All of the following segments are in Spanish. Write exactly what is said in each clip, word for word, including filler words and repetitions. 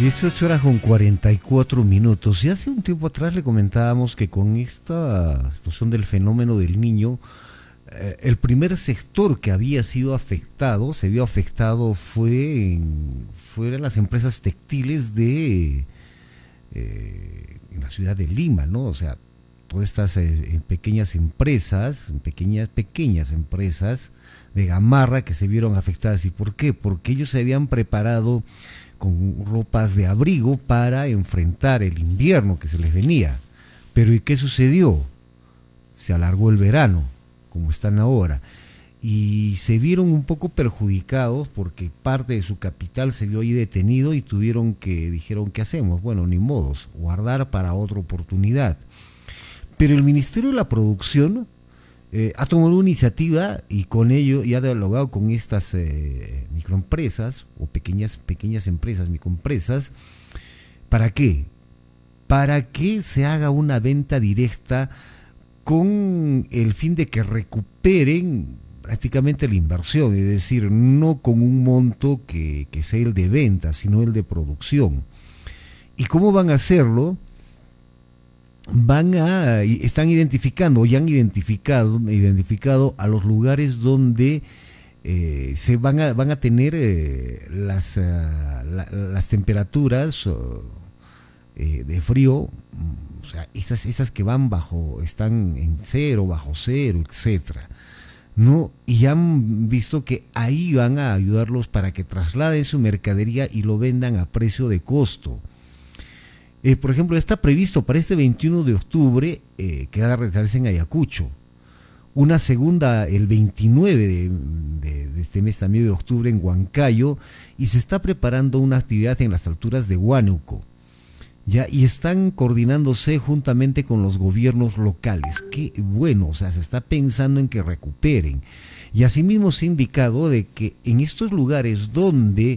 dieciocho horas con cuarenta y cuatro minutos. Y hace un tiempo atrás le comentábamos que con esta situación del fenómeno del Niño, eh, el primer sector que había sido afectado, se vio afectado, fue en, fueron las empresas textiles de eh, en la ciudad de Lima, ¿no? O sea, todas estas eh, pequeñas empresas, pequeñas, pequeñas empresas de Gamarra que se vieron afectadas. ¿Y por qué? Porque ellos se habían preparado con ropas de abrigo para enfrentar el invierno que se les venía. Pero ¿y qué sucedió? Se alargó el verano, como están ahora, y se vieron un poco perjudicados porque parte de su capital se vio ahí detenido y tuvieron que, dijeron, ¿qué hacemos? Bueno, ni modos, guardar para otra oportunidad. Pero el Ministerio de la Producción Eh, ha tomado una iniciativa y con ello y ha dialogado con estas eh, microempresas o pequeñas, pequeñas empresas, microempresas. ¿Para qué? Para que se haga una venta directa con el fin de que recuperen prácticamente la inversión, es decir, no con un monto que, que sea el de venta, sino el de producción. ¿Y cómo van a hacerlo? Van a, están identificando, ya han identificado, identificado a los lugares donde eh, se van a, van a tener eh, las, uh, la, las temperaturas uh, eh, de frío, o sea, esas, esas que van bajo, están en cero, bajo cero, etcétera, ¿no? Y han visto que ahí van a ayudarlos para que trasladen su mercadería y lo vendan a precio de costo. Eh, por ejemplo, está previsto para este veintiuno de octubre eh, que va a realizarse en Ayacucho. Una segunda el veintinueve de, de, de este mes también de octubre en Huancayo, y se está preparando una actividad en las alturas de Huánuco. Ya, y están coordinándose juntamente con los gobiernos locales. Qué bueno, o sea, se está pensando en que recuperen. Y asimismo se ha indicado de que en estos lugares donde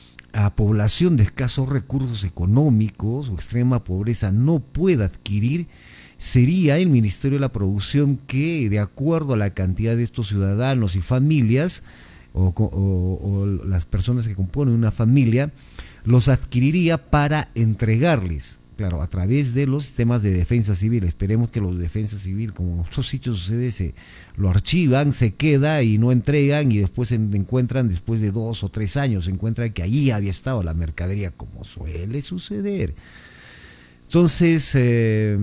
a población de escasos recursos económicos o extrema pobreza no pueda adquirir, sería el Ministerio de la Producción que, de acuerdo a la cantidad de estos ciudadanos y familias, o, o, o las personas que componen una familia, los adquiriría para entregarles, claro, a través de los sistemas de defensa civil. Esperemos que los de defensa civil, como en otros sitios sucede, se lo archivan, se queda y no entregan, y después se encuentran, después de dos o tres años, se encuentran que allí había estado la mercadería, como suele suceder. Entonces, eh,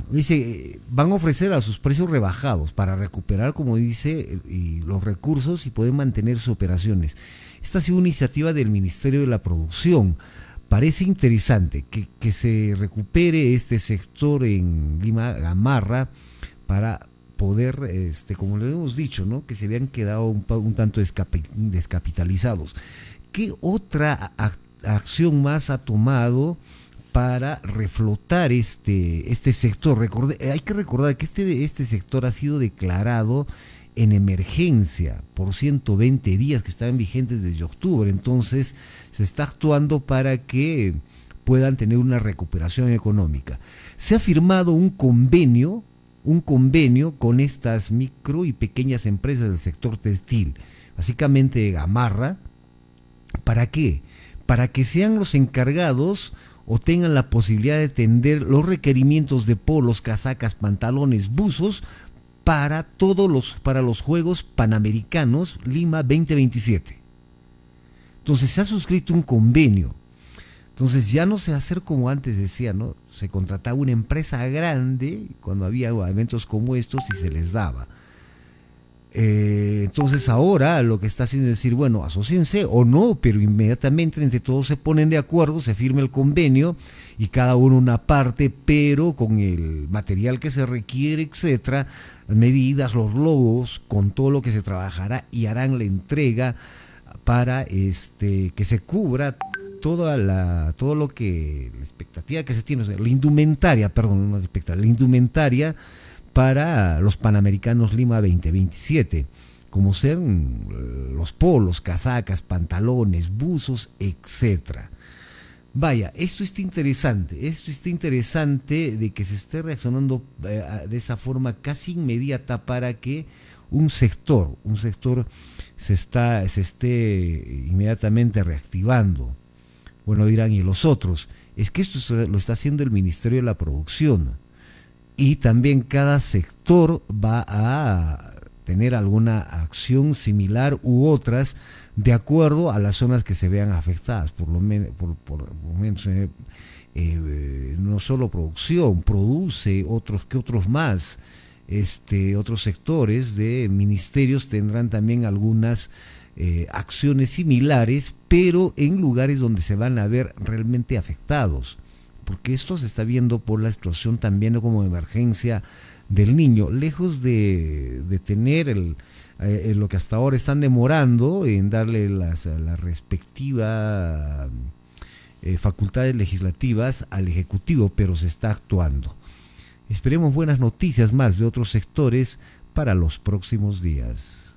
dice, van a ofrecer a sus precios rebajados para recuperar, como dice, y los recursos y poder mantener sus operaciones. Esta ha sido una iniciativa del Ministerio de la Producción. Parece interesante que, que se recupere este sector en Lima, Gamarra, para poder, este, como le hemos dicho, ¿no?, que se habían quedado un, un tanto descapitalizados. ¿Qué otra a, acción más ha tomado para reflotar este, este sector? Recordé, hay que recordar que este, este sector ha sido declarado en emergencia por ciento veinte días, que estaban vigentes desde octubre. Entonces se está actuando para que puedan tener una recuperación económica. Se ha firmado un convenio, un convenio con estas micro y pequeñas empresas del sector textil, básicamente de Gamarra. ¿Para qué? Para que sean los encargados o tengan la posibilidad de atender los requerimientos de polos, casacas, pantalones, buzos para todos los, para los Juegos Panamericanos Lima veinte veintisiete. Entonces se ha suscrito un convenio. Entonces ya no se va a hacer como antes decía, ¿no? Se contrataba una empresa grande cuando había eventos como estos y se les daba. Eh, entonces ahora lo que está haciendo es decir, bueno, asóciense o no, pero inmediatamente entre todos se ponen de acuerdo, se firma el convenio y cada uno una parte, pero con el material que se requiere, etcétera, las medidas, los logos, con todo lo que se trabajará, y harán la entrega para este que se cubra toda la todo lo que la expectativa que se tiene, o sea, la indumentaria, perdón, no la expectativa, la indumentaria para los Panamericanos Lima veinte veintisiete, como sean los polos, casacas, pantalones, buzos, etcétera. Vaya, esto está interesante, esto está interesante de que se esté reaccionando eh, de esa forma casi inmediata para que un sector, un sector se está, se esté inmediatamente reactivando. Bueno, dirán, ¿y los otros? Es que esto lo está haciendo el Ministerio de la Producción. Y también cada sector va a tener alguna acción similar u otras de acuerdo a las zonas que se vean afectadas. Por lo, men por, por, por menos, eh, eh, no solo producción, produce otros que otros más. Este, otros sectores de ministerios tendrán también algunas eh, acciones similares, pero en lugares donde se van a ver realmente afectados, porque esto se está viendo por la situación también como emergencia del niño, lejos de, de tener el, eh, lo que hasta ahora están demorando en darle las, la respectiva eh, facultades legislativas al Ejecutivo, pero se está actuando. Esperemos buenas noticias más de otros sectores para los próximos días.